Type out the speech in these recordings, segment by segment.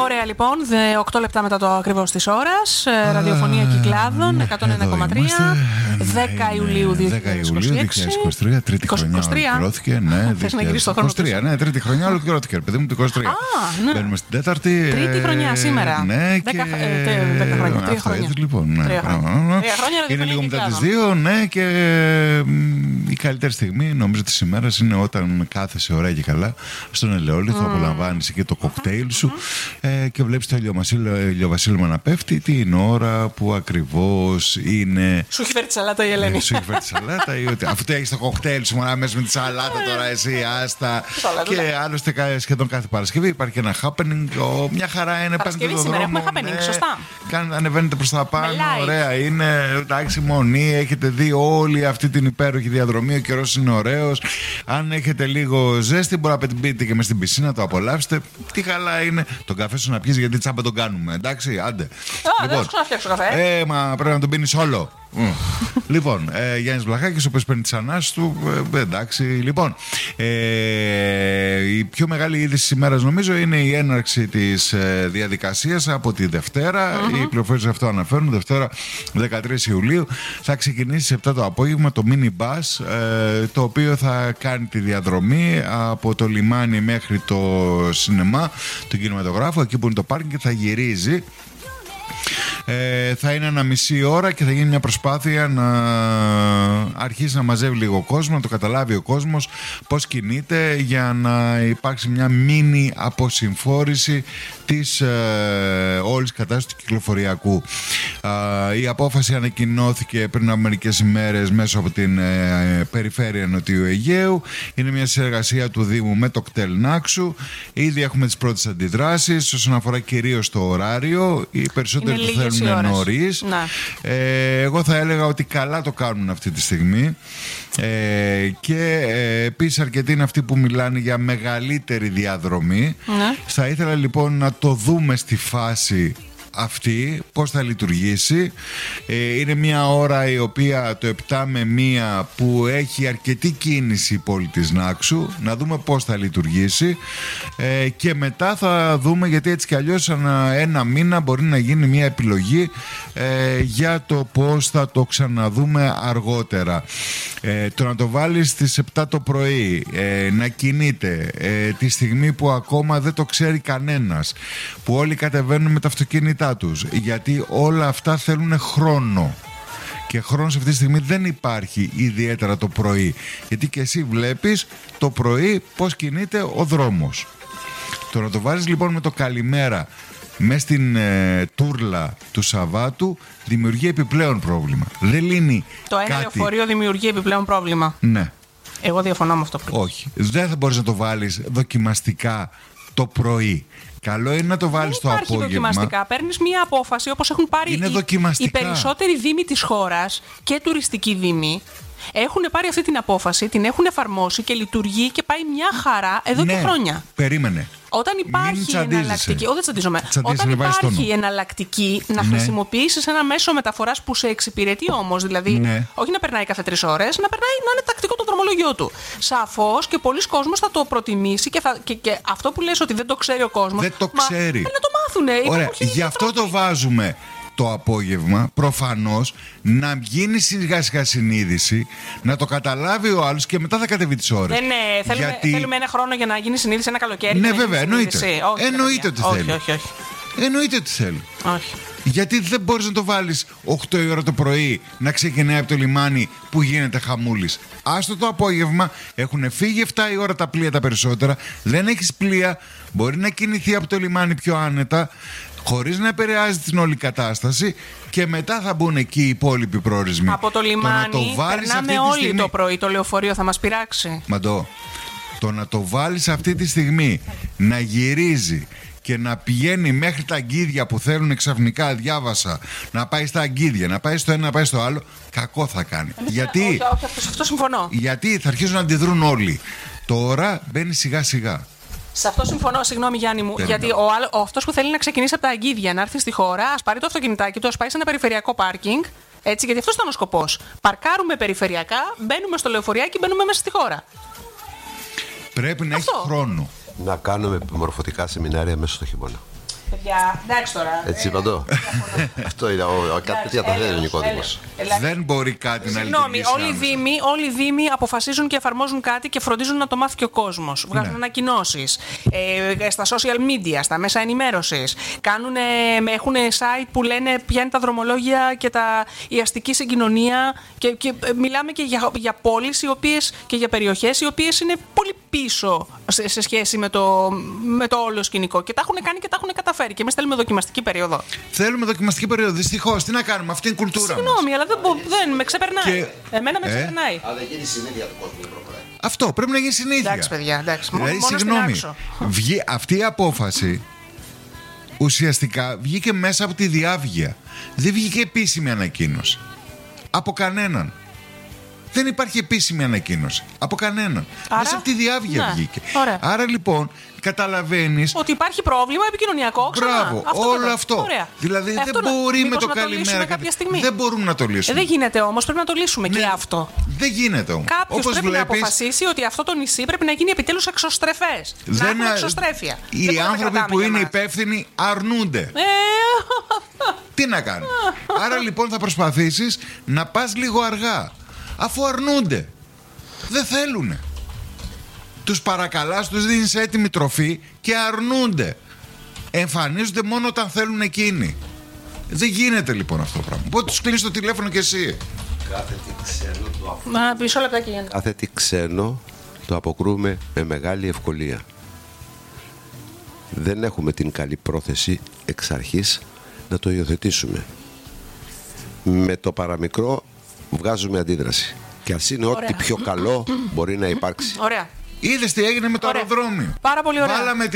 Ωραία, λοιπόν. 8 λεπτά μετά το ακριβώς της ώρας. Ραδιοφωνία Κυκλάδων 101,3. 10 Ιουλίου 2023. Τρίτη χρονιά ολοκληρώθηκε. Ναι, θες να γυρίσεις το χρόνο? 23, ναι, τρίτη χρονιά ολοκληρώθηκε. Παιδί μου, το 23. Ναι. Μπαίνουμε στην τέταρτη. Τρίτη χρονιά σήμερα. Ναι, 10 χρόνια. 3 χρόνια. Λοιπόν, ναι. 3 χρόνια. Είναι λίγο μετά τις 2, ναι, και η καλύτερη στιγμή νομίζω της ημέρας είναι όταν κάθεσαι ωραία και καλά στον ελαιόλιθο, απολαμβάνεις και το κοκτέιλ σου και βλέπεις το ηλιοβασίλεμα να πέφτει την ώρα που ακριβώς είναι. Σου έχει φέρει τη σαλάτα η Ελένη. Σου έχει φέρει τη σαλάτα ή ότι αυτό έχεις το κοκτέιλ σου μόνο μέσα με τη σαλάτα τώρα εσύ, άστα. Και άλλωστε σχεδόν κάθε Παρασκευή υπάρχει και ένα happening. Μια χαρά είναι. Παρασκευή σήμερα έχουμε happening, σωστά. Ανεβαίνετε προς τα πάνω, ωραία είναι. Εντάξει, μονή, έχετε δει όλη αυτή την υπέροχη διαδρομή. Ο καιρός είναι ωραίος. Αν έχετε λίγο ζέστη, μπορείτε να μπείτε και μες στην πισίνα, το απολαύσετε. Τι καλά είναι. Τον καφέ σου να πιεις, γιατί τσάμπα τον κάνουμε. Εντάξει, άντε. Δεν σου ξαναφτιάξω καφέ. Μα πρέπει να τον πίνεις όλο. Λοιπόν, Γιάννης Βλαχάκης, ο οποίος παίρνει τις ανάσεις του. Εντάξει, λοιπόν. Η πιο μεγάλη είδηση της ημέρας νομίζω είναι η έναρξη της διαδικασίας από τη Δευτέρα. Οι πληροφορίες αυτό αναφέρουν. Δευτέρα 13 Ιουλίου θα ξεκινήσει στις 7 το απόγευμα το mini bus, το οποίο θα κάνει τη διαδρομή από το λιμάνι μέχρι το σινεμά, τον κινηματογράφο, εκεί που είναι το πάρκινγκ, και θα γυρίζει. Θα είναι 1,5 ώρα και θα γίνει μια προσπάθεια να αρχίσει να μαζεύει λίγο κόσμο, να το καταλάβει ο κόσμος πώς κινείται, για να υπάρξει μια μίνι αποσυμφόρηση της όλης κατάστασης του κυκλοφοριακού. Η απόφαση ανακοινώθηκε πριν από μερικές ημέρες μέσω από την περιφέρεια Νοτιού Αιγαίου. Είναι μια συνεργασία του Δήμου με το κτέλ Νάξου. Ήδη έχουμε τις πρώτες αντιδράσεις όσον αφορά κυρίως το ωράριο. Οι περισσότεροι το θέλουν νωρίς. Εγώ θα έλεγα ότι καλά το κάνουν αυτή τη στιγμή. Και επίσης αρκετοί είναι αυτοί που μιλάνε για μεγαλύτερη διαδρομή. Θα ήθελα λοιπόν να το δούμε στη φάση αυτή, πώς θα λειτουργήσει. Είναι μια ώρα η οποία το 7 με 1 που έχει αρκετή κίνηση η πόλη της Νάξου. Να δούμε πώς θα λειτουργήσει και μετά θα δούμε, γιατί έτσι κι αλλιώς ένα μήνα μπορεί να γίνει μια επιλογή για το πώς θα το ξαναδούμε αργότερα. Το να το βάλεις στις 7 το πρωί, να κινείται τη στιγμή που ακόμα δεν το ξέρει κανένας, που όλοι κατεβαίνουν με τα αυτοκίνητά τους, γιατί όλα αυτά θέλουν χρόνο. Και χρόνος αυτή τη στιγμή δεν υπάρχει ιδιαίτερα το πρωί, γιατί και εσύ βλέπεις το πρωί πώς κινείται ο δρόμος. Το να το βάζεις λοιπόν με το καλημέρα μες στην τούρλα του Σαββάτου δημιουργεί επιπλέον πρόβλημα. Δεν λύνει το ένα λεωφορείο δημιουργεί επιπλέον πρόβλημα. Ναι. Εγώ διαφωνώ με αυτό. Όχι. Δεν θα μπορείς να το βάλεις δοκιμαστικά το πρωί. Καλό είναι να το βάλεις το απόγευμα. Δεν υπάρχει δοκιμαστικά. Παίρνεις μία απόφαση όπως έχουν πάρει οι περισσότεροι δήμοι της χώρας και τουριστικοί δήμοι. Έχουν πάρει αυτή την απόφαση, την έχουν εφαρμόσει και λειτουργεί και πάει μια χαρά εδώ και χρόνια. Περίμενε. Όταν υπάρχει εναλλακτική. Δεν τσαντίζομαι. Όταν υπάρχει εναλλακτική να χρησιμοποιήσεις ένα μέσο μεταφοράς που σε εξυπηρετεί όμως, δηλαδή όχι να περνάει κάθε 3 ώρες, να είναι τακτικό το δρομολόγιο του. Σαφώς και πολλοί κόσμος θα το προτιμήσει και αυτό που λες ότι δεν το ξέρει ο κόσμος. Δεν το ξέρει. Να το μάθουνε. Ωραία. Γι' αυτό το βάζουμε το απόγευμα, προφανώς, να γίνει σιγά σιγά συνείδηση, να το καταλάβει ο άλλος και μετά θα κατεβεί τις ώρες. Θέλουμε ένα χρόνο για να γίνει συνείδηση, ένα καλοκαίρι. Ναι, βέβαια, εννοείται. Εννοείται ότι θέλει. Όχι. Εννοείται ότι θέλει. Όχι. Γιατί δεν μπορείς να το βάλεις 8 η ώρα το πρωί να ξεκινάει από το λιμάνι που γίνεται χαμούλης. Άστο το απόγευμα, έχουν φύγει 7 η ώρα τα πλοία τα περισσότερα, δεν έχεις πλοία, μπορεί να κινηθεί από το λιμάνι πιο άνετα, χωρίς να επηρεάζει την όλη κατάσταση, και μετά θα μπουν εκεί οι υπόλοιποι προορισμοί. Από το λιμάνι περνάμε όλοι το πρωί, το λεωφορείο θα μας πειράξει. Μαντώ, το να το βάλεις αυτή τη στιγμή να γυρίζει και να πηγαίνει μέχρι τα αγκίδια που θέλουν ξαφνικά, διάβασα, να πάει στα αγκίδια, να πάει στο ένα, να πάει στο άλλο, κακό θα κάνει. Γιατί? Αυτό συμφωνώ. Γιατί θα αρχίσουν να αντιδρούν όλοι. Τώρα μπαίνει σιγά σιγά. Σε αυτό συμφωνώ, συγγνώμη Γιάννη μου. Γιατί αυτός που θέλει να ξεκινήσει από τα αγκίδια, να έρθει στη χώρα, ας πάρει το αυτοκινητάκι του, ας πάει σε ένα περιφερειακό πάρκινγκ. Έτσι, γιατί αυτός ήταν ο σκοπός. Παρκάρουμε περιφερειακά, μπαίνουμε στο λεωφοριάκι, μπαίνουμε μέσα στη χώρα. Πρέπει να έχει χρόνο. Να κάνουμε επιμορφωτικά σεμινάρια μέσα στο χειμώνα. Παιδιά, εντάξει τώρα. Έτσι παντώ. Αυτό είναι. Κάτι τέτοια τα δεν είναι ο Δήμος. Δεν μπορεί κάτι να λειτουργήσει. Συγγνώμη, όλοι οι Δήμοι αποφασίζουν και εφαρμόζουν κάτι και φροντίζουν να το μάθει και ο κόσμος. Βγάζουν ανακοινώσεις στα social media, στα μέσα ενημέρωσης. Έχουν site που λένε ποια είναι τα δρομολόγια και η αστική συγκοινωνία. Και μιλάμε και για πόλεις και για περιοχές οι οποίες είναι πολύ πίσω σε σχέση με το όλο σκηνικό. Και τα έχουν κάνει και τα έχουν καταφέρει. Και εμείς θέλουμε δοκιμαστική περίοδο. Θέλουμε δοκιμαστική περίοδο. Δυστυχώς. Τι να κάνουμε, αυτή είναι η κουλτούρα. Συγγνώμη, αλλά δεν με ξεπερνάει. Εμένα με ξεπερνάει. Αλλά δεν γίνει συνήθεια του κόσμου. Αυτό πρέπει να γίνει συνήθεια. Εντάξει, παιδιά, εντάξει. Δηλαδή, συγγνώμη, αυτή η απόφαση ουσιαστικά βγήκε μέσα από τη διάβγεια. Δεν βγήκε επίσημη ανακοίνωση. Από κανέναν. Δεν υπάρχει επίσημη ανακοίνωση. Από κανέναν. Μέσα από τη διάβγεια βγήκε. Ωραία. Άρα λοιπόν καταλαβαίνεις ότι υπάρχει πρόβλημα επικοινωνιακό. Μπράβο, όλο αυτό. Ωραία. Δηλαδή δεν μπορεί με το καλημέρα. Δεν μπορούμε να το λύσουμε. Δεν γίνεται όμως, πρέπει να το λύσουμε και αυτό. Δεν γίνεται όμως. Κάποιος πρέπει να αποφασίσει ότι αυτό το νησί πρέπει να γίνει επιτέλους εξωστρεφές. Να έχουμε εξωστρέφεια. Οι άνθρωποι που είναι υπεύθυνοι αρνούνται. Τι να κάνουν. Άρα λοιπόν θα προσπαθήσεις να πας λίγο αργά. Αφού αρνούνται. Δεν θέλουνε. Τους παρακαλάς, τους δίνεις έτοιμη τροφή και αρνούνται. Εμφανίζονται μόνο όταν θέλουν εκείνοι. Δεν γίνεται λοιπόν αυτό το πράγμα. Οπότε τους κλείνεις το τηλέφωνο και εσύ. Κάθε τι ξένο το αποκρούμε. Πίσω λεπτάκι. Κάθε τι ξένο το αποκρούμε με μεγάλη ευκολία. Δεν έχουμε την καλή πρόθεση εξ αρχής να το υιοθετήσουμε. Με το παραμικρό βγάζουμε αντίδραση. Και ας είναι ό,τι πιο καλό μπορεί να υπάρξει. Ωραία. Είδες τι έγινε με το αεροδρόμιο. Πάρα πολύ ωραία. Βάλαμε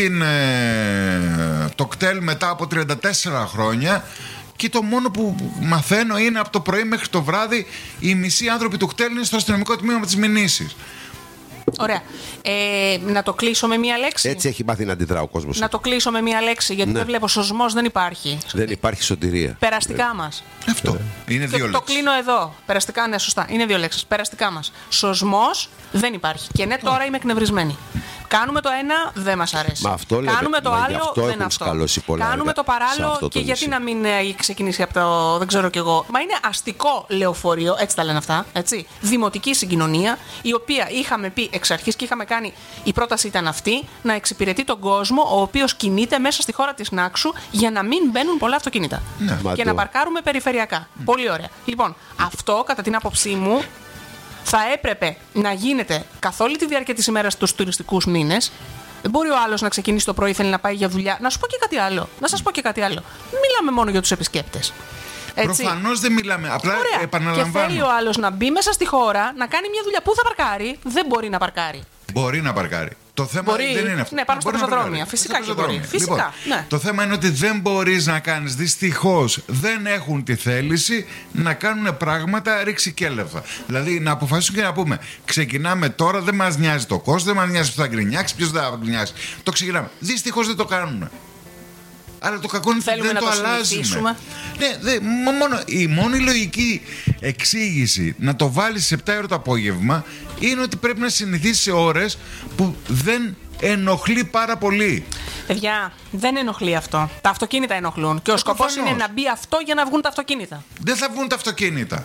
το κτέλ μετά από 34 χρόνια και το μόνο που μαθαίνω είναι από το πρωί μέχρι το βράδυ οι μισοί άνθρωποι του κτέλ είναι στο αστυνομικό τμήμα της μηνύσης. Ωραία. Να το κλείσω με μία λέξη. Έτσι έχει μάθει να αντιδρά ο κόσμος. Να το κλείσω με μία λέξη, γιατί δεν βλέπω. Σωσμός δεν υπάρχει. Δεν υπάρχει σωτηρία. Περαστικά μας. Αυτό. Είναι δύο λέξεις. Το κλείνω εδώ. Περαστικά, ναι, σωστά. Είναι δύο λέξεις. Περαστικά μας. Σωσμός δεν υπάρχει. Και ναι, τώρα είμαι εκνευρισμένη. Κάνουμε το ένα, δεν μας αρέσει. Κάνουμε το άλλο, δεν είναι αυτό. Κάνουμε το παράλληλο και γιατί να μην ξεκινήσει από το δεν ξέρω κι εγώ. Μα είναι αστικό λεωφορείο, έτσι τα λένε αυτά. Έτσι. Δημοτική συγκοινωνία, η οποία είχαμε πει εξ αρχής και είχαμε κάνει. Η πρόταση ήταν αυτή, να εξυπηρετεί τον κόσμο, ο οποίος κινείται μέσα στη χώρα της Νάξου για να μην μπαίνουν πολλά αυτοκίνητα. Ναι. Και να παρκάρουμε περιφερειακά. Πολύ ωραία. Λοιπόν, αυτό κατά την άποψή μου. Θα έπρεπε να γίνεται καθ' όλη τη διάρκεια της ημέρας τους τουριστικούς μήνες. Δεν μπορεί ο άλλος να ξεκινήσει το πρωί, θέλει να πάει για δουλειά. Να σου πω και κάτι άλλο. Να σας πω και κάτι άλλο. Μην μιλάμε μόνο για τους επισκέπτες. Προφανώς δεν μιλάμε. Απλά επαναλαμβάνω. Και θέλει ο άλλος να μπει μέσα στη χώρα, να κάνει μια δουλειά. Πού θα παρκάρει? Δεν μπορεί να παρκάρει. Μπορεί να παρκάρει. Το θέμα δεν είναι αυτό. Ναι, πάνω στα πεζοδρόμια. Φυσικά και μπορεί. Φυσικά. Λοιπόν, ναι. Το θέμα είναι ότι δεν μπορείς να κάνεις. Δυστυχώς δεν έχουν τη θέληση να κάνουν πράγματα ρηξικέλευτα. Δηλαδή να αποφασίσουν και να πούμε: ξεκινάμε τώρα, δεν μας νοιάζει το κόστος, δεν μας νοιάζει που θα γκρινιάξει, ποιος δεν θα γκρινιάξει. Το ξεκινάμε. Δυστυχώς δεν το κάνουν. Άρα το κακό είναι ότι δεν το αλλάζουμε. Ναι, η μόνη λογική εξήγηση να το βάλεις σε 7 ώρα το απόγευμα είναι ότι πρέπει να συνηθίσεις σε ώρες που δεν ενοχλεί πάρα πολύ. Παιδιά, δεν ενοχλεί αυτό. Τα αυτοκίνητα ενοχλούν. Και ο σκοπός είναι να μπει αυτό για να βγουν τα αυτοκίνητα. Δεν θα βγουν τα αυτοκίνητα.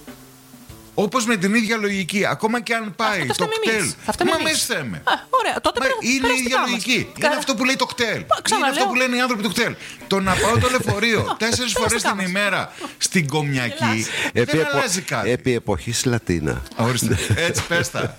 Όπως με την ίδια λογική, ακόμα και αν πάει το κτέλ. Μα εμείς θέμε. Ωραία, τότε είναι η ίδια λογική. Είναι αυτό που λέει το κτέλ. Είναι αυτό που λένε οι άνθρωποι του κτέλ. Το να πάω το λεωφορείο 4 φορές την ημέρα στην Κομιακή δεν αλλάζει κάτι. Επί εποχής Λατίνα. Έτσι, πες τα.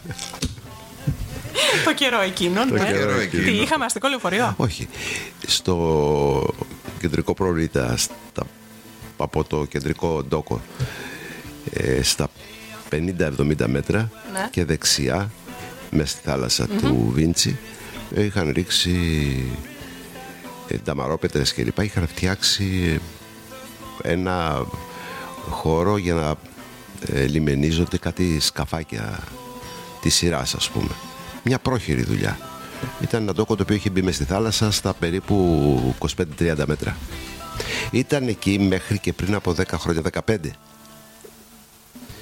Το καιρό εκείνο. Τι, είχαμε αστικό λεωφορείο? Όχι. Στο κεντρικό Προλίτα, από το κεντρικό ντόκο, στα 50-70 μέτρα και δεξιά μέσα στη θάλασσα του Βίντσι είχαν ρίξει νταμαρόπετρες και λοιπά. Είχαν φτιάξει ένα χώρο για να λιμενίζονται κάτι σκαφάκια της σειράς, ας πούμε. Μια πρόχειρη δουλειά. Ήταν ένα ντόκο το οποίο είχε μπει μες στη θάλασσα στα περίπου 25-30 μέτρα. Ήταν εκεί μέχρι και πριν από 10 χρόνια, 15.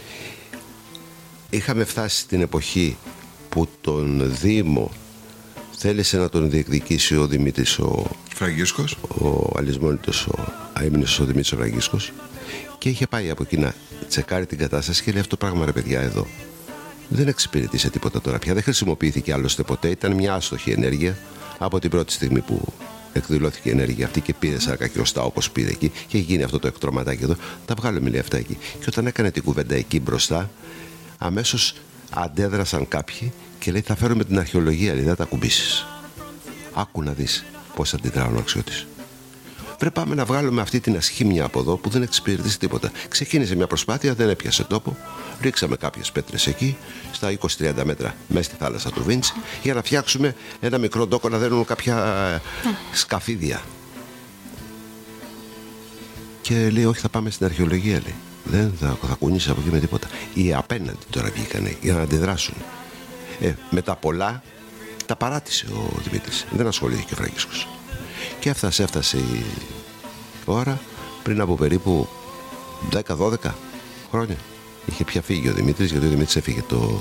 Είχαμε φτάσει στην εποχή που τον Δήμο θέλησε να τον διεκδικήσει ο Δημήτρης ο Φραγκίσκος, ο Αλυσμόνητος, ο αείμνηστος ο Δημήτρης ο Φραγκίσκος, και είχε πάει από εκεί να τσεκάρει την κατάσταση και λέει: αυτό το πράγμα, ρε παιδιά, εδώ δεν εξυπηρετήσε τίποτα τώρα πια. Δεν χρησιμοποιήθηκε άλλωστε ποτέ. Ήταν μια άστοχη ενέργεια από την πρώτη στιγμή που εκδηλώθηκε η ενέργεια αυτή και πήρε 40 χιλιοστά όπως πήρε εκεί και γίνει αυτό το εκτρώματάκι εδώ. Τα βγάλουμε, λέει, αυτά εκεί. Και όταν έκανε την κουβέντα εκεί μπροστά, αμέσως αντέδρασαν κάποιοι και λέει: θα φέρουμε την αρχαιολογία, λέει, δεν τα κουμπίσεις. Άκου να δεις πώς αντιδρά ο αξιώτης. Πρέπει πάμε να βγάλουμε αυτή την ασχήμια από εδώ που δεν εξυπηρετήσει τίποτα. Ξεκίνησε μια προσπάθεια, δεν έπιασε τόπο. Ρίξαμε κάποιες πέτρες εκεί, στα 20-30 μέτρα μέσα στη θάλασσα του Βίντσι, για να φτιάξουμε ένα μικρό ντόκο να δένουν κάποια σκαφίδια. Και λέει: όχι, θα πάμε στην αρχαιολογία, λέει. Δεν θα κουνήσει από εκεί με τίποτα. Οι απέναντι τώρα βγήκανε για να αντιδράσουν. Με τα πολλά τα παράτησε ο Δημήτρης. Δεν ασχολήθηκε ο Φραγκίσκος. Και έφτασε η ώρα πριν από περίπου 10-12 χρόνια. Είχε πια φύγει ο Δημήτρης, γιατί ο Δημήτρης έφυγε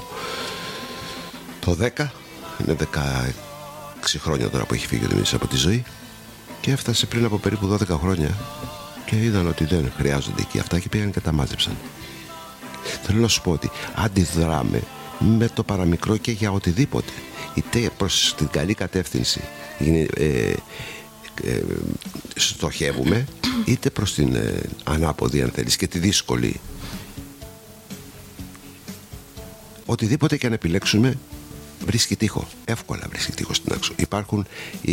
το 10. Είναι 16 χρόνια τώρα που έχει φύγει ο Δημήτρης από τη ζωή. Και έφτασε πριν από περίπου 12 χρόνια και είδαν ότι δεν χρειάζονται εκεί αυτά και πήγαν και τα μάζεψαν. Θέλω να σου πω ότι αντιδράμε με το παραμικρό και για οτιδήποτε. Είτε προς την καλή κατεύθυνση στοχεύουμε, είτε προς την ανάποδη, αν θέλεις, και τη δύσκολη. Οτιδήποτε και αν επιλέξουμε βρίσκει τείχο. Εύκολα βρίσκει τείχο στην άξο. Υπάρχουν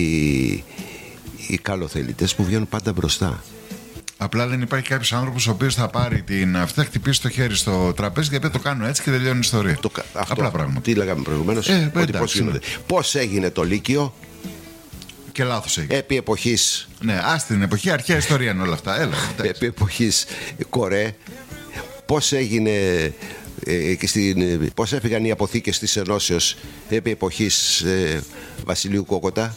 οι καλοθελητές που βγαίνουν πάντα μπροστά. Απλά δεν υπάρχει κάποιος άνθρωπος ο οποίος θα πάρει την αυτή, θα χτυπήσει το χέρι στο τραπέζι και θα πει: το κάνω έτσι και τελειώνει η ιστορία. Απλά πράγματα. Τι λέγαμε προηγουμένως, ότι πώς γίνονται. Πώς έγινε το Λύκειο. Και λάθος έγινε. Επί εποχής. Ναι, την εποχή, αρχαία ιστορία είναι όλα αυτά. Έλα, επί εποχής Κορέ. Πώς έγινε. Πώς έφυγαν οι αποθήκες της Ενώσεως επί εποχής Βασιλείου Κόκοτα.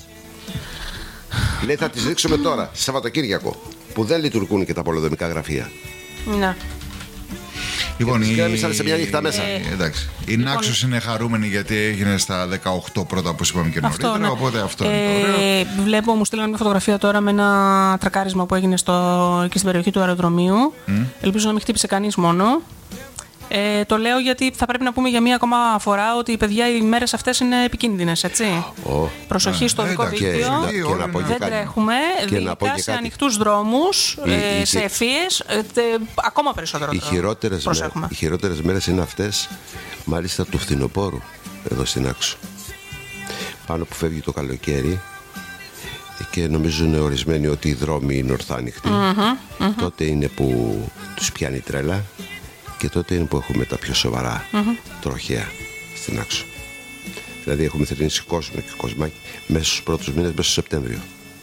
Λέει: θα τις ρίξουμε τώρα, Σαββατοκύριακο, που δεν λειτουργούν και τα πολεοδομικά γραφεία. Ναι. Λοιπόν, σε μια νύχτα μέσα. Εντάξει. Η Νάξος είναι χαρούμενη γιατί έγινε στα 18 πρώτα, όπως είπαμε και νωρίτερα. Ναι. Οπότε αυτό είναι το ωραίο. Βλέπω, μου στείλανε μια φωτογραφία τώρα με ένα τρακάρισμα που έγινε εκεί στην περιοχή του αεροδρομίου. Ελπίζω να μην χτύπησε κανείς μόνο. Το λέω γιατί θα πρέπει να πούμε για μία ακόμα φορά ότι, παιδιά, οι μέρες αυτές είναι επικίνδυνες, έτσι. Προσοχή στο δικό δίκτυο. Δεν τρέχουμε. Ειδικά σε ανοιχτούς δρόμους, σε ευθείες, ακόμα περισσότερο. Οι χειρότερες μέρες είναι αυτές, μάλιστα του φθινοπόρου, εδώ στην Άξο. Πάνω που φεύγει το καλοκαίρι και νομίζουν ορισμένοι ότι οι δρόμοι είναι ορθά ανοιχτοί. Τότε είναι που τους πιάνει τρέλα. Και τότε είναι που έχουμε τα πιο σοβαρά τροχαία στην Άξο. Δηλαδή έχουμε θρηνήσει κόσμο και κοσμάκι μέσα στους πρώτους μήνες, μέσα στο Σεπτέμβριο.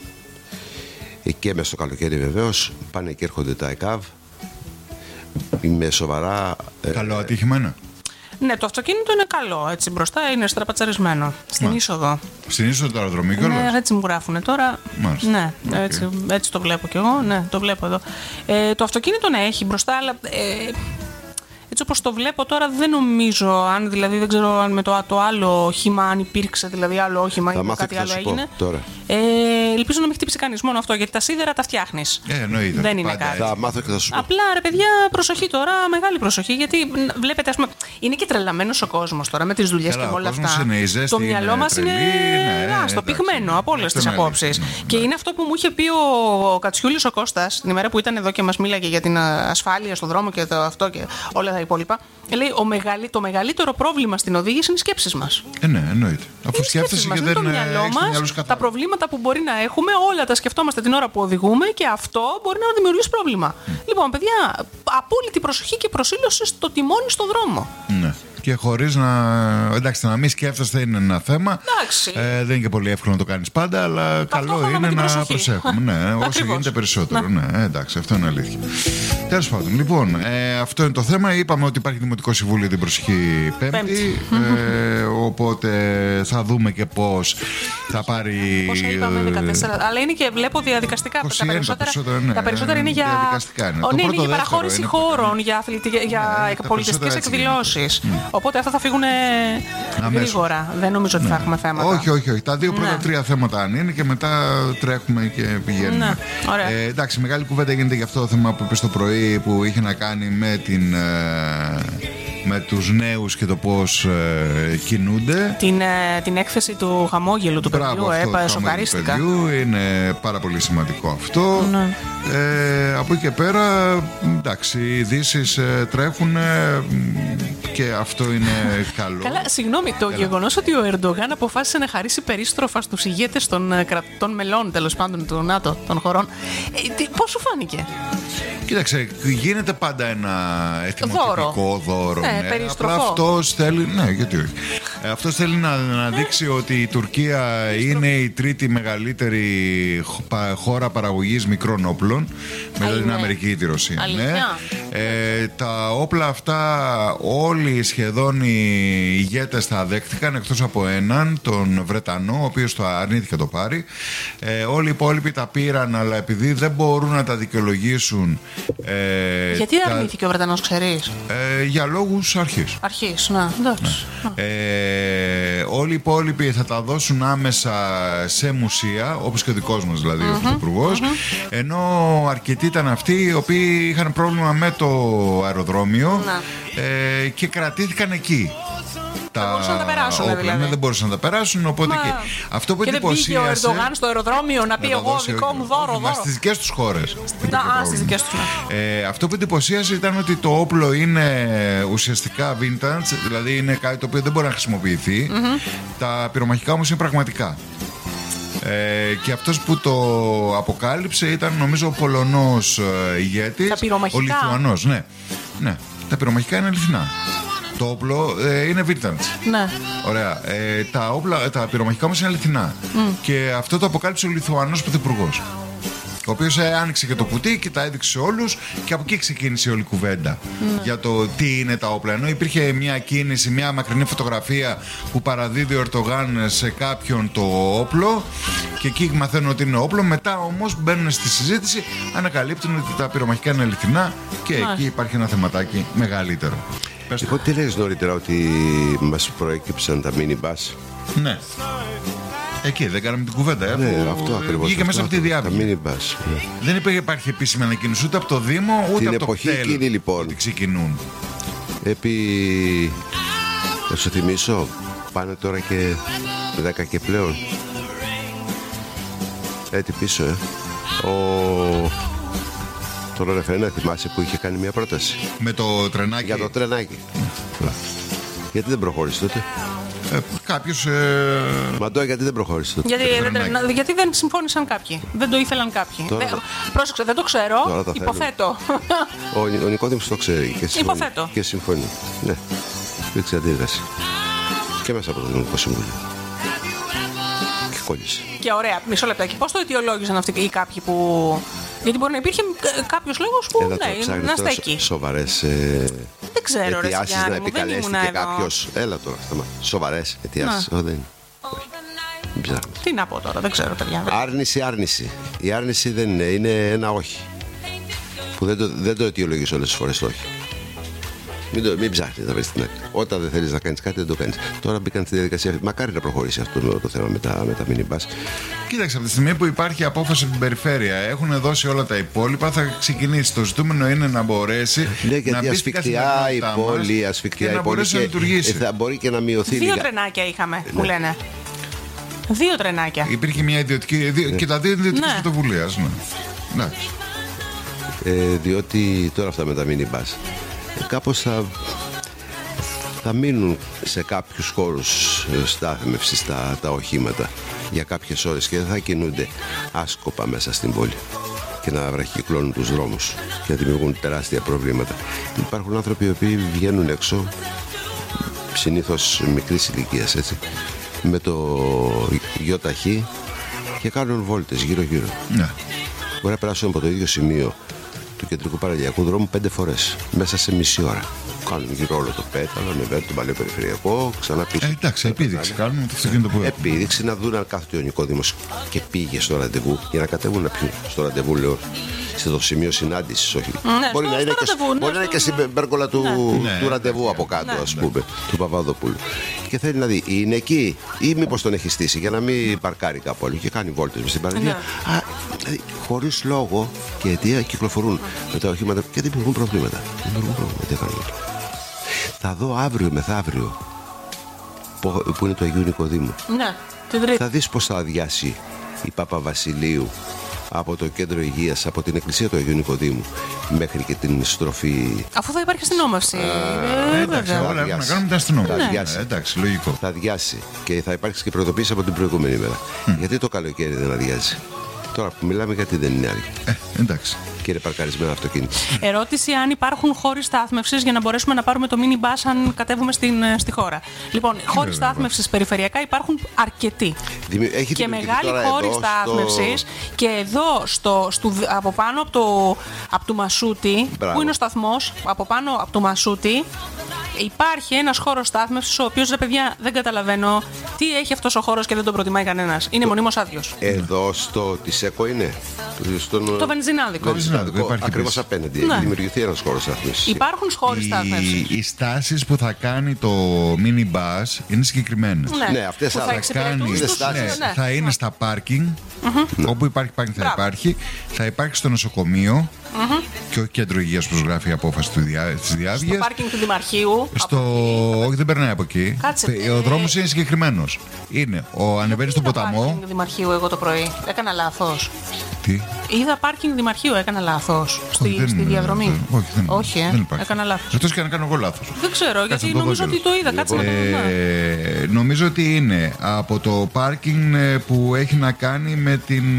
Και μέσα στο καλοκαίρι βεβαίως πάνε και έρχονται τα ΕΚΑΒ με σοβαρά. Καλό ατύχημα. Ναι, το αυτοκίνητο είναι καλό. Έτσι μπροστά είναι στραπατσαρισμένο. Στην είσοδο. Στην είσοδο του αεροδρομίου κιόλας. Ναι, έτσι μου γράφουνε τώρα. Μάλιστα. Ναι, έτσι το βλέπω κι εγώ. Ναι, το βλέπω εδώ. Το αυτοκίνητο ναι, έχει μπροστά, αλλά. Έτσι όπως το βλέπω τώρα, δεν νομίζω, αν δηλαδή δεν ξέρω αν με το άλλο όχημα, αν υπήρξε δηλαδή άλλο όχημα ή κάτι άλλο έγινε. Ελπίζω να μην χτύπησε κανείς, μόνο αυτό, γιατί τα σίδερα τα φτιάχνεις. Εννοείται. Δεν είναι κάτι. Θα μάθω και θα σου πω. Απλά, ρε παιδιά, προσοχή τώρα, μεγάλη προσοχή, γιατί βλέπετε, ας πούμε, είναι και τρελαμένος ο κόσμος τώρα με τις δουλειές και με όλα αυτά. Το μυαλό μας είναι στο πυγμένο από όλες τις απόψεις. Και είναι αυτό που μου είχε πει ο Κατσιούλης ο Κώστας την ημέρα που ήταν εδώ και μας μίλαγε για την ασφάλεια στον δρόμο και αυτό και όλα τα υπόλοιπα. Λέει: το μεγαλύτερο πρόβλημα στην οδήγηση είναι οι σκέψεις μας. Ναι, εννοείται. Αφού σκέφτεσαι και δεν το μυαλό μας, τα προβλήματα που μπορεί να έχουμε, όλα τα σκεφτόμαστε την ώρα που οδηγούμε και αυτό μπορεί να δημιουργήσει πρόβλημα. Λοιπόν, παιδιά, απόλυτη προσοχή και προσήλωση στο τιμόνι στο δρόμο. Ναι. Και χωρίς να. Εντάξει, να μην σκέφτεστε είναι ένα θέμα. Δεν είναι και πολύ εύκολο να το κάνεις πάντα, αλλά καλό είναι να προσέχουμε. Ναι, όσο γίνεται περισσότερο. Ναι, εντάξει, αυτό είναι αλήθεια. Τέλος πάντων, λοιπόν, αυτό είναι το θέμα. Είπαμε ότι υπάρχει Δημοτικό Συμβούλιο την προσεχή Πέμπτη. Οπότε θα δούμε και πώς θα πάρει. Πόσα είπαμε, 14. Αλλά είναι και βλέπω διαδικαστικά. Τα περισσότερα είναι για. Διαδικαστικά είναι. Είναι για παραχώρηση χώρων, για πολιτιστικές εκδηλώσεις. Οπότε αυτά θα φύγουν γρήγορα. Δεν νομίζω ότι θα έχουμε θέματα. Όχι. Τα δύο πρώτα τρία θέματα αν είναι και μετά τρέχουμε και πηγαίνουμε. Εντάξει, μεγάλη κουβέντα γίνεται για αυτό το θέμα που είπες το πρωί που είχε να κάνει με τους νέους και το πώς κινούνται. Την έκθεση του χαμόγελου του παιδιού, σοκαρίστηκα. Είναι πάρα πολύ σημαντικό αυτό. Από εκεί και πέρα, εντάξει, οι ειδήσεις τρέχουν και αυτό είναι καλό. Καλά, συγγνώμη, το γεγονός ότι ο Ερντογάν αποφάσισε να χαρίσει περίστροφα στους ηγέτες των μελών, τέλος πάντων, του ΝΑΤΟ, των χωρών, πώς σου φάνηκε? Κοίταξε, γίνεται πάντα ένα εθιμοτυπικό δώρο. Περιστροφό. Απλά αυτός θέλει, γιατί όχι. Αυτός θέλει να δείξει ότι η Τουρκία είναι η τρίτη μεγαλύτερη χώρα παραγωγής μικρών όπλων μετά την Αμερική ή τη Ρωσία. Τα όπλα αυτά όλοι σχεδόν οι ηγέτες τα δέχτηκαν εκτός από έναν, τον Βρετανό, ο οποίος το αρνήθηκε να το πάρει. Όλοι οι υπόλοιποι τα πήραν, αλλά επειδή δεν μπορούν να τα δικαιολογήσουν. Γιατί αρνήθηκε ο Βρετανός, ξέρεις? Για λόγους αρχής. Εντάξει. Όλοι οι υπόλοιποι θα τα δώσουν άμεσα σε μουσεία, όπως και ο δικός μας δηλαδή, ο Πρωθυπουργός, ενώ αρκετοί ήταν αυτοί οι οποίοι είχαν πρόβλημα με το αεροδρόμιο και κρατήθηκαν εκεί. Δεν μπορούσαν να τα περάσουν, δηλαδή. Δεν μπορούσαν να τα περάσουν, οπότε και αυτό που εντυπωσίασε. Και δεν πήγε ο Ερντογάν στο αεροδρόμιο να πει εγώ δικό μου δώρο. Στις δικές τους χώρες. Στις δικές τους. Αυτό που εντυπωσίασε ήταν ότι το όπλο είναι ουσιαστικά vintage, δηλαδή είναι κάτι το οποίο δεν μπορεί να χρησιμοποιηθεί. Τα πυρομαχικά όμως είναι πραγματικά. Και αυτός που το αποκάλυψε ήταν νομίζω ο Πολωνός ηγέτης. Τα πυρομαχικά. Ο Λιθουανός, ναι. Τα πυρομαχικά είναι αληθινά. Το όπλο είναι vintage. Ναι. Ωραία. Τα πυρομαχικά όμως είναι αληθινά. Και αυτό το αποκάλυψε ο Λιθουανός πρωθυπουργός, ο οποίος άνοιξε και το κουτί και τα έδειξε σε όλους και από εκεί ξεκίνησε όλη η κουβέντα για το τι είναι τα όπλα. Ενώ υπήρχε μια κίνηση, μια μακρινή φωτογραφία που παραδίδει ο Ερντογάν σε κάποιον το όπλο και εκεί μαθαίνουν ότι είναι όπλο. Μετά όμως μπαίνουν στη συζήτηση, ανακαλύπτουν ότι τα πυρομαχικά είναι αληθινά και εκεί υπάρχει ένα θεματάκι μεγαλύτερο. Λοιπόν, τι λες νωρίτερα ότι μας προέκυψαν τα mini-bus? Ναι. Εκεί δεν κάναμε την κουβέντα. Ναι, αυτό ακριβώς. Βγήκε μέσα από τη διάβγη. Δεν υπάρχει επίσημη ανακοίνωση ούτε από το Δήμο ούτε την από το κτέλ. Την εποχή λοιπόν. Ότι ξεκινούν. Θα σου θυμίσω, πάνε τώρα και 10 και πλέον. Έτσι πίσω, Τον Ρεφένα, θυμάσαι που είχε κάνει μια πρόταση με το τρενάκι. Για το τρενάκι. Γιατί δεν προχώρησε τότε? Κάποιος. Μαντώ, γιατί δεν προχώρησε τότε? Γιατί δεν συμφώνησαν κάποιοι. Δεν το ήθελαν κάποιοι. Πρόσεξε, δεν το ξέρω. Υποθέτω. Ο Νικόδημος το ξέρει και συμφωνεί. Ναι, υπήρξε αντίδραση. Και μέσα από το Δημοτικό Συμβούλιο. Και κόλλησε. Και ωραία, μισό λεπτάκι. Πώς το αιτιολόγησαν αυτοί οι κάποιοι που. Γιατί μπορεί να υπήρχε κάποιος λόγος που να στέκει. Σοβαρές αιτιάσεις να επικαλέσει και κάποιος. Έλα τώρα, σοβαρές αιτιάσεις. Τι να πω τώρα, δεν ξέρω, παιδιά. Άρνηση. Η άρνηση δεν είναι ένα όχι. Που δεν το αιτιολογείς όλες τις φορές το όχι. Μην ψάχνεις να βρεις την άκρη. Όταν δεν θέλεις να κάνεις κάτι, δεν το κάνεις. Τώρα μπήκαν στη διαδικασία. Μακάρι να προχωρήσει αυτό το θέμα με τα mini-bus. Κοίταξε, από τη στιγμή που υπάρχει απόφαση από την περιφέρεια, έχουν δώσει όλα τα υπόλοιπα, θα ξεκινήσει. Το ζητούμενο είναι να μπορέσει να μπει ασφικτιά η πόλη, ασφικτιά η πόλη. Να λειτουργήσει. Θα μπορεί και να μειωθεί. 2 τρενάκια είχαμε, μου λένε. 2 τρενάκια. Υπήρχε μια ιδιωτική. Και τα δύο ιδιωτική πρωτοβουλία. Διότι τώρα αυτά με τα mini-bus κάπως θα μείνουν σε κάποιους χώρους στάθμευσης τα οχήματα για κάποιες ώρες και δεν θα κινούνται άσκοπα μέσα στην πόλη και να βραχυκλώνουν τους δρόμους και να δημιουργούν τεράστια προβλήματα. Υπάρχουν άνθρωποι οι οποίοι βγαίνουν έξω, συνήθως μικρής ηλικίας, έτσι, με το γιοταχή και κάνουν βόλτες γύρω-γύρω. Ναι. Μπορεί να περάσουν από το ίδιο σημείο του κεντρικού παραλιακού δρόμου 5 φορές μέσα σε μισή ώρα. Κάνουν γύρω όλο το πέταλο, ανεβαίνουν τον παλαιό περιφερειακό, ξανά πίσω. Εντάξει, επίδειξη κάνουν το αυτοκίνητο που έχουν. Επίδειξη να δουν αν κάθεται ο Νικόδημος και πήγε στο ραντεβού για να κατέβουν να πιούν. Στο ραντεβού, λέω, στο σημείο συνάντησης, όχι. Ναι, μπορεί να είναι και στην πέρκολα του ραντεβού από κάτω, ας πούμε, του Παπαδοπούλου. Και θέλει να δει, είναι εκεί ή μήπως τον έχει στήσει για να μην παρκάρει κάπου αλλού και κάνει βόλτες μες στην παραλία. Δηλαδή, χωρίς λόγο και αιτία κυκλοφορούν με τα οχήματα και δεν δημιουργούν προβλήματα. Θα δω αύριο μεθαύριο που είναι το Αγίου Νικοδήμου. Ναι, την Τρίτη. Θα δεις πως θα αδειάσει η Παπαβασιλείου από το κέντρο υγείας, από την εκκλησία του Αγίου Νικοδήμου μέχρι και την στροφή. Αφού θα υπάρχει αστυνόμευση. Εντάξει, όλα έχουν να κάνουν με την αστυνόμευση. Εντάξει, λογικό. Θα αδειάσει και θα υπάρξει και προειδοποίηση από την προηγούμενη μέρα. Γιατί το καλοκαίρι δεν αδειάζει? Τώρα που μιλάμε, γιατί δεν είναι άλλη. Εντάξει. Και είναι παρκαρισμένα αυτοκίνητα. Ερώτηση: αν υπάρχουν χώροι στάθμευσης για να μπορέσουμε να πάρουμε το mini bus αν κατέβουμε στη χώρα. Λοιπόν, χώροι στάθμευσης περιφερειακά υπάρχουν αρκετοί. Και μεγάλοι χώροι στάθμευσης. Και εδώ από πάνω από το Μασούτη, που είναι ο σταθμός, από πάνω από το Μασούτη, υπάρχει ένας χώρος στάθμευσης, ο οποίος, ρε παιδιά, δεν καταλαβαίνω τι έχει αυτός ο χώρος και δεν τον προτιμάει κανένας. Είναι μονίμως άδειος. Εδώ στο Τισέκο είναι. Το βενζινάδικο. Ακριβώς απέναντι. Έχει δημιουργηθεί ένας χώρος στάθμευσης. Υπάρχουν χώροι στάθμευσης. Οι στάσεις που θα κάνει το mini bus είναι συγκεκριμένες. Ναι, αυτές θα είναι στα πάρκινγκ. Όπου υπάρχει πάρκινγκ θα υπάρχει. Θα υπάρχει στο νοσοκομείο. Και όχι κέντρο υγείας, όπως γράφει η απόφαση της Διάβγειας. Στο πάρκινγκ του Δημαρχείου. Όχι, δεν περνάει από εκεί. Ο δρόμος είναι συγκεκριμένος. Ανεβαίνει στον ποταμό. Πάρκινγκ Δημαρχείου εγώ το πρωί. Έκανα λάθος. Τι? Είδα πάρκινγκ Δημαρχείου, έκανα λάθος. Στη διαδρομή. Όχι, δεν υπάρχει. Έκανα λάθος. Εκτός και να κάνω εγώ λάθος. Δεν ξέρω, γιατί νομίζω ότι το είδα. Κάτσε να το δω. Νομίζω ότι είναι από το πάρκινγκ που έχει να κάνει με την.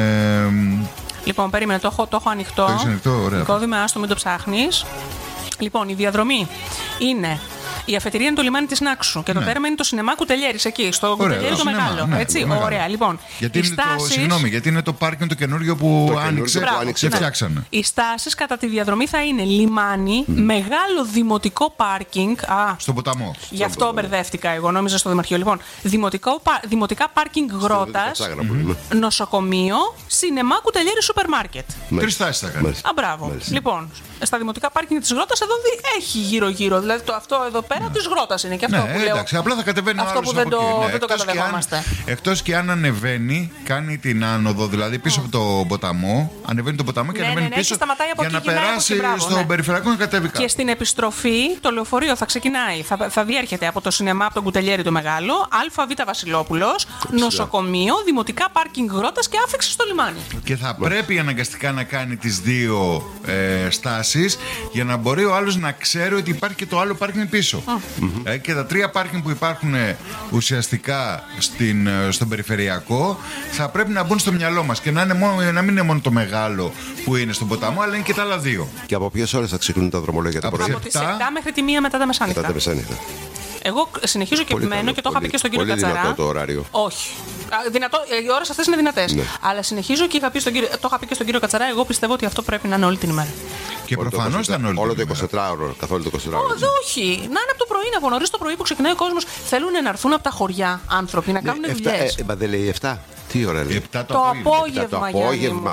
Λοιπόν, περίμενε, το έχω ανοιχτό. Το έχεις ανοιχτό, ωραία. Κώδημα, άστο, μην το ψάχνεις. Λοιπόν, η διαδρομή είναι. Η αφετηρία είναι το λιμάνι της Νάξου και το τέρμα είναι το σινεμά Κουτελιέρης εκεί, στο Κουτελιέρη το μεγάλο. Ναι, έτσι, το ωραία, λοιπόν. Γιατί είναι το πάρκινγκ το καινούριο που άνοιξε και φτιάξανε. Οι στάσεις κατά τη διαδρομή θα είναι λιμάνι, μεγάλο δημοτικό πάρκινγκ. Στον ποταμό. Γι' αυτό μπερδεύτηκα εγώ, νόμιζα στο Δημαρχείο. Λοιπόν, δημοτικά πάρκινγκ Γρότας, νοσοκομείο, σινεμά Κουτελιέρη σούπερ μάρκετ. 3 στάσεις θα κάνει. Μπράβο. Λοιπόν, στα δημοτικά πάρκινγκ της Γρότας εδώ έχει γύρω-γύρω. Δηλαδή αυτό εδώ πέρα της Γρότας είναι και αυτό που λέω. Εντάξει, απλά θα κατεβαίνει αυτό που δεν το καταλαβαίνόμαστε. Εκτός και αν ανεβαίνει, κάνει την άνοδο, δηλαδή πίσω από το ποταμό, ανεβαίνει το ποταμό και ανεβαίνει πίσω για να περάσει στο περιφερειακό να κατέβει κάτω. Και στην επιστροφή το λεωφορείο θα ξεκινάει, θα διέρχεται από το σινεμά, από τον Κουτελιέρη το μεγάλο, ΑΒ Βασιλόπουλος, νοσοκομείο, δημοτικά πάρκινγκ Γρότας και άφηξη στο λιμάνι. Και θα πρέπει αναγκαστικά να κάνει τις 2 στάσεις για να μπορεί ο άλλος να ξέρει ότι υπάρχει και το άλλο πάρκινγκ πίσω. Και τα 3 πάρκινγκ που υπάρχουν ουσιαστικά στον περιφερειακό θα πρέπει να μπουν στο μυαλό μας και να μην είναι μόνο το μεγάλο που είναι στον ποταμό, αλλά είναι και τα άλλα 2. Και από ποιες ώρες θα ξεκινούν τα δρομολόγια τα πρωί? Από τις 7 μέχρι τη 1 μετά τα μεσάνυχτα. Εγώ συνεχίζω και επιμένω και το είχα πει και στον κύριο Κατσαρά. Είναι δυνατό το ωράριο? Όχι. Οι ώρες αυτές είναι δυνατές. Ναι. Αλλά συνεχίζω και το είχα πει και στον κύριο Κατσαρά. Εγώ πιστεύω ότι αυτό πρέπει να είναι όλη την ημέρα. Και προφανώς θα είναι όλο το 24ωρο, καθόλου το 24ωρο. Όχι. Να είναι από το πρωί, από νωρίς το πρωί που ξεκινάει ο κόσμος. Θέλουν να έρθουν από τα χωριά άνθρωποι να κάνουν δουλειές. Μα δεν λέει 7. Τι ώρα λέει? 7 το απόγευμα.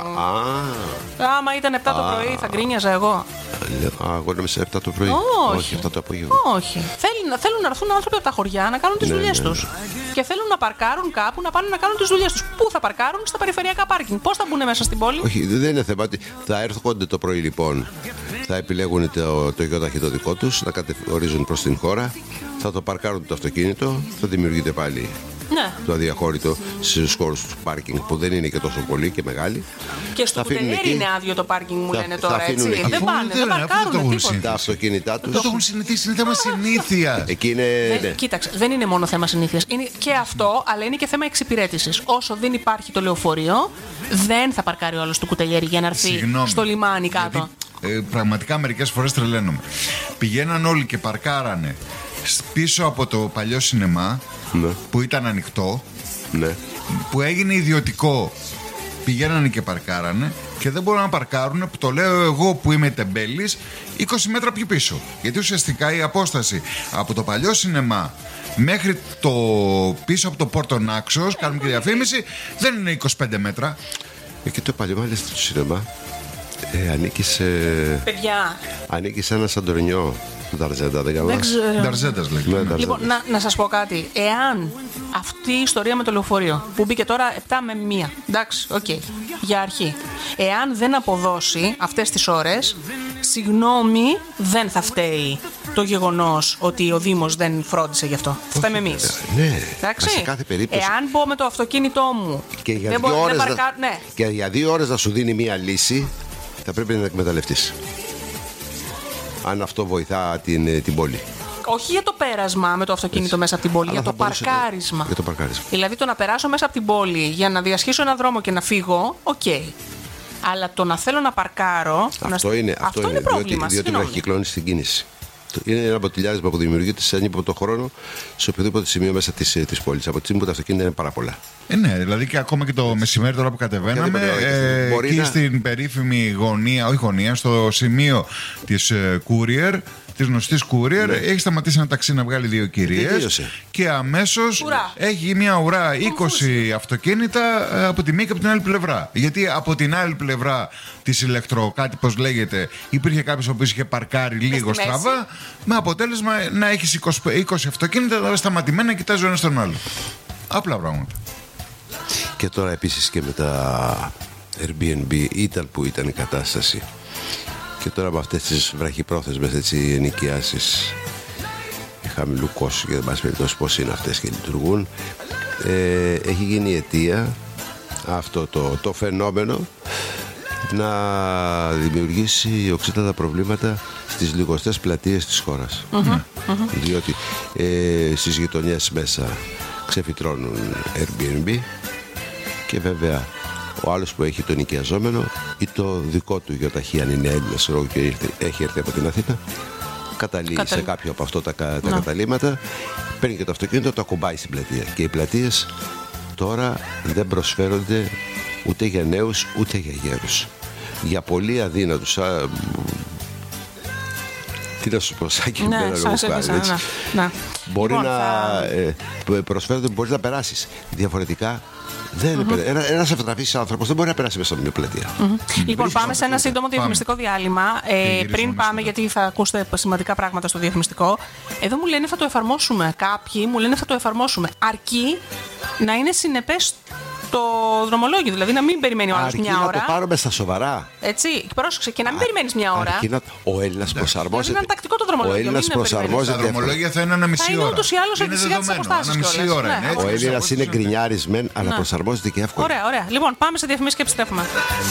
Άμα ήταν 7 το πρωί θα γκρίνιαζα εγώ. Εγώ νόμιζα 7 το πρωί. Όχι, 7 το απόγευμα. Όχι. Θέλουν να έρθουν άνθρωποι από τα χωριά να κάνουν τις δουλειές τους. Και θέλουν να παρκάρουν κάπου, να πάνε να κάνουν τις δουλειές τους. Πού θα παρκάρουν? Στα περιφερειακά πάρκινγκ. Πώς θα μπουν μέσα στην πόλη? Όχι, δεν είναι θέμα ότι θα έρχονται το πρωί λοιπόν. Θα επιλέγουν το γεωταχή το δικό τους, να κατηγορίζουν προς την χώρα. Θα το παρκάρουν το αυτοκίνητο, θα δημιουργείται πάλι το αδιαχώρητο στους χώρους του πάρκινγκ που δεν είναι και τόσο πολύ και μεγάλοι. Και στο Κουτελιέρη είναι άδειο το πάρκινγκ, μου λένε τώρα, έτσι. Δεν πάνε, δεν παρκάρουν τίποτα. Τα αυτοκίνητά τους. Δεν το έχουν συνηθίσει, είναι θέμα συνήθειας. Κοίταξε, δεν είναι μόνο θέμα συνήθειας. Είναι και αυτό, αλλά είναι και θέμα εξυπηρέτησης. Όσο δεν υπάρχει το λεωφορείο, δεν θα παρκάρει ο άλλος του Κουτελιέρη για να έρθει στο λιμάνι κάτω. Πραγματικά μερικές φορές τρελαίνομαι. Πηγαίναν όλοι και παρκάρανε πίσω από το παλιό σινεμά που ήταν ανοιχτό, που έγινε ιδιωτικό πηγαίνανε και παρκάρανε και δεν μπορούν να παρκάρουν, που το λέω εγώ που είμαι τεμπέλης, 20 μέτρα πιο πίσω. Γιατί ουσιαστικά η απόσταση από το παλιό σινεμά μέχρι το πίσω από το Πόρτο Νάξος, κάνουμε και διαφήμιση, δεν είναι 25 μέτρα. Και το παλιό μάλιστα του σινεμά ανήκει σε... Παιδιά. Ανήκει σε ένα Σαντορινιό. Νταρζέντα, δεν ξέρω. Νταρζέντας λέγεται. Λοιπόν, να σας πω κάτι. Εάν αυτή η ιστορία με το λεωφορείο που μπήκε τώρα 7 με 1, εντάξει, οκ, για αρχή, εάν δεν αποδώσει αυτές τις ώρες, συγγνώμη, δεν θα φταίει το γεγονός ότι ο Δήμος δεν φρόντισε γι' αυτό. Θα φταίμε εμείς. Ναι, εντάξει. σε κάθε περίπτωση. Εάν πω με το αυτοκίνητό μου και για 2 ώρες, ναι. Και για 2 ώρες να σου δίνει μία λύση, θα πρέπει να την εκμεταλλευτείς. Αν αυτό βοηθά την πόλη. Όχι για το πέρασμα με το αυτοκίνητο μέσα από την πόλη, για το παρκάρισμα. Για το παρκάρισμα. Δηλαδή το να περάσω μέσα από την πόλη για να διασχίσω έναν δρόμο και να φύγω, οκ. Αλλά το να θέλω να παρκάρω. Αυτό είναι πρόβλημα. Διότι με κυκλώνει στην κίνηση. Είναι ένα μποτιλιάρισμα που δημιουργείται σε ανίποτο χρόνο σε οποιοδήποτε σημείο μέσα της πόλης. Από τη στιγμή που τα αυτοκίνητα είναι πάρα πολλά. Ναι, δηλαδή και ακόμα και το μεσημέρι τώρα που κατεβαίναμε, εκεί στην περίφημη γωνία, όχι γωνία, στο σημείο της Courier, της γνωστής Courier, έχει σταματήσει ένα ταξί να βγάλει 2 κυρίες και αμέσως έχει μια ουρά 20 αυτοκίνητα από τη μία και από την άλλη πλευρά. Γιατί από την άλλη πλευρά της ηλεκτρο, κάτι πως λέγεται, υπήρχε κάποιος ο οποίος είχε παρκάρει λίγο στραβά, με αποτέλεσμα να έχεις 20 αυτοκίνητα σταματημένα να κοιτάζει ο ένας τον άλλο. Απλά πράγματα. Και τώρα επίσης και με τα Airbnb που ήταν η κατάσταση, και τώρα με αυτές τις βραχυπρόθεσμες ενοικιάσεις χαμηλού κόστου και δεν πάση περιπτώσει πώς είναι αυτές και λειτουργούν, έχει γίνει αιτία αυτό το φαινόμενο να δημιουργήσει οξύτατα προβλήματα στις λιγοστές πλατείες της χώρας. Διότι στις γειτονιές μέσα ξεφυτρώνουν Airbnb και βέβαια ο άλλος που έχει τον νοικιαζόμενο ή το δικό του γιοταχή, αν είναι Έλληνας και έχει έρθει από την Αθήνα, καταλήγει σε κάποιο από αυτά τα καταλήμματα, παίρνει και το αυτοκίνητο, το ακουμπάει στην πλατεία. Και οι πλατείες τώρα δεν προσφέρονται ούτε για νέους ούτε για γέρους. Για πολύ αδύνατους. Τι να σου πω, Σάκη, μπορεί να προσφέρονται, μπορεί να περάσεις. Διαφορετικά ένας ευτραφής άνθρωπος δεν μπορεί να περάσει μέσα από μια πλατεία. Λοιπόν, πάμε σε ένα σύντομο διαφημιστικό διάλειμμα. Πριν πάμε, γιατί θα ακούσετε σημαντικά πράγματα στο διαφημιστικό. Εδώ μου λένε θα το εφαρμόσουμε. Κάποιοι μου λένε θα το εφαρμόσουμε. Αρκεί να είναι συνεπές το δρομολόγιο, δηλαδή να μην περιμένει ο άλλος μια ώρα. Να το πάρουμε στα σοβαρά. Έτσι, πρόσεξε, και να μην περιμένεις μια ώρα. Ο Έλληνας προσαρμόζεται. Είναι τακτικό το δρομολόγιο. Ο Έλληνας προσαρμόζεται. Τα δρομολόγια θα είναι 1,5 ώρα. Θα είναι ούτως ή άλλως σιγά τις αποστάσεις. Ο Έλληνας είναι γκρινιάρης μεν, αλλά προσαρμόζεται και εύκολα. Ωραία, ωραία. Λοιπόν, πάμε σε διαφημίσεις και επιστρέφουμε.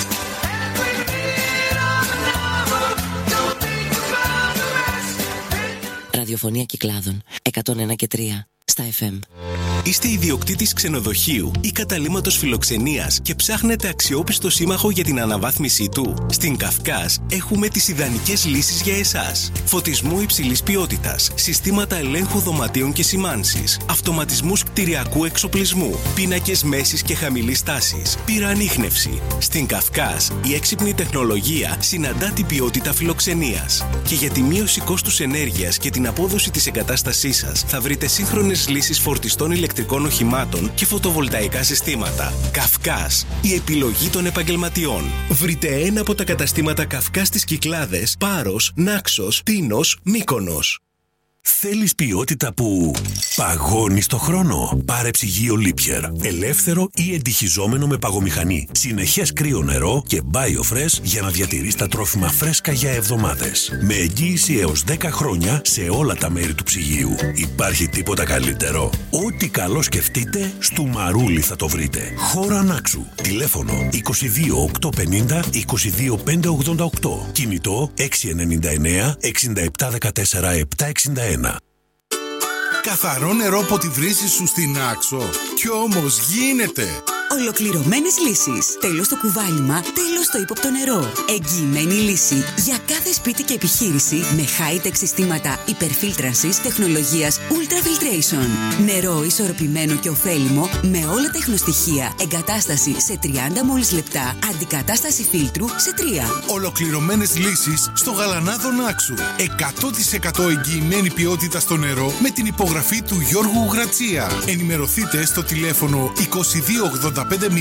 Ραδιοφωνία Κυκλάδων 101 και 3 στα FM. Είστε ιδιοκτήτης ξενοδοχείου ή καταλύματος φιλοξενίας και ψάχνετε αξιόπιστο σύμμαχο για την αναβάθμισή του? Στην Καυκάς έχουμε τις ιδανικές λύσεις για εσάς. Φωτισμού υψηλής ποιότητας, συστήματα ελέγχου δωματίων και σημάνσης, αυτοματισμούς κτηριακού εξοπλισμού, πίνακες μέσης και χαμηλής τάσης, πυροανίχνευση. Στην Καυκάς η έξυπνη τεχνολογία συναντά την ποιότητα φιλοξενίας. Και για τη μείωση κόστους ενέργειας και την απόδοση της εγκατάστασής σας θα βρείτε σύγχρονες λύσεις φορτιστών ηλεκτρικών οχημάτων και φωτοβολταϊκά συστήματα. Καυκάς, η επιλογή των επαγγελματιών. Βρείτε ένα από τα καταστήματα Καυκάς στις Κυκλάδες, Πάρος, Νάξος, Τίνος, Μύκονος. Θέλεις ποιότητα που παγώνει στο χρόνο? Πάρε ψυγείο Lipier. Ελεύθερο ή εντυχιζόμενο με παγομηχανή. Συνεχές κρύο νερό και BioFresh για να διατηρείς τα τρόφιμα φρέσκα για εβδομάδες. Με εγγύηση έως 10 χρόνια σε όλα τα μέρη του ψυγείου. Υπάρχει τίποτα καλύτερο? Ό,τι καλό σκεφτείτε, στο Μαρούλι θα το βρείτε. Χώρα Νάξου. Τηλέφωνο 22 850 22 588. Κινητό 699 67 14 761. Καθαρό νερό από τη βρύση σου στην Άξο. Κι όμως γίνεται! Ολοκληρωμένες λύσεις. Τέλος το κουβάλιμα, τέλος το ύποπτο νερό. Εγγυημένη λύση για κάθε σπίτι και επιχείρηση με high-tech συστήματα υπερφίλτρανσης τεχνολογίας Ultrafiltration. Νερό ισορροπημένο και ωφέλιμο με όλα τα ιχνοστοιχεία. Εγκατάσταση σε 30 μόλις λεπτά. Αντικατάσταση φίλτρου σε 3. Ολοκληρωμένες λύσεις στο Γαλανάδο Νάξου. 100% εγγυημένη ποιότητα στο νερό με την υπογραφή του Γιώργου Γρατσία. Ενημερωθείτε στο τηλέφωνο 22850 23701,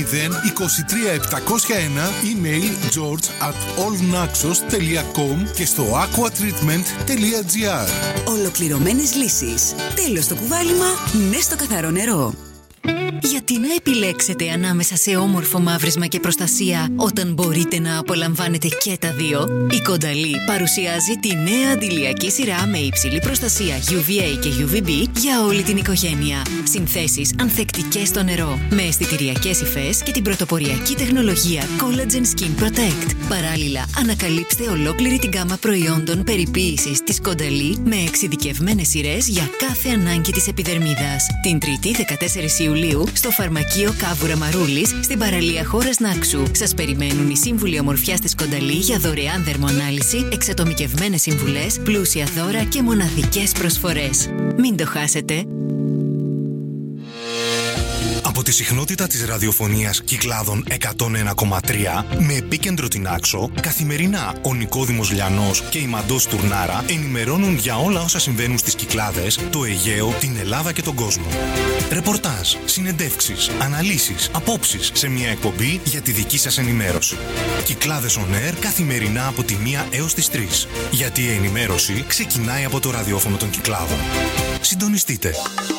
email george@allnaxos.com και στο aquatreatment.gr. Ολοκληρωμένες λύσεις. Τέλος το κουβάλιμα, ναι στο καθαρό νερό. Γιατί να επιλέξετε ανάμεσα σε όμορφο μαύρισμα και προστασία όταν μπορείτε να απολαμβάνετε και τα δύο? Η Κονταλή παρουσιάζει τη νέα αντιλιακή σειρά με υψηλή προστασία UVA και UVB για όλη την οικογένεια. Συνθέσεις ανθεκτικές στο νερό, με αισθητηριακές υφές και την πρωτοποριακή τεχνολογία Collagen Skin Protect. Παράλληλα, ανακαλύψτε ολόκληρη την γκάμα προϊόντων περιποίησης της Κονταλή με εξειδικευμένες σειρές για κάθε ανάγκη της επιδερμίδας. Την Τρίτη 14 Ιουλίου στο Φαρμακείο Κάβουρα Μαρούλης στην παραλία χώρας Νάξου. Σας περιμένουν οι σύμβουλοι ομορφιάς της Κονταλή για δωρεάν δερμοανάλυση, εξατομικευμένες συμβουλές, πλούσια δώρα και μοναδικές προσφορές. Μην το χάσετε! Από τη συχνότητα της ραδιοφωνίας Κυκλάδων 101,3 με επίκεντρο την Άξο, καθημερινά ο Νικόδημος Λιανός και η Μαντός Τουρνάρα ενημερώνουν για όλα όσα συμβαίνουν στις Κυκλάδες, το Αιγαίο, την Ελλάδα και τον κόσμο. Ρεπορτάζ, συνεντεύξεις, αναλύσεις, απόψεις σε μια εκπομπή για τη δική σας ενημέρωση. Κυκλάδες On Air καθημερινά από τη 1 έως τις 3. Γιατί η ενημέρωση ξεκινάει από το ραδιόφωνο των Κυκλάδων. Συντονιστείτε.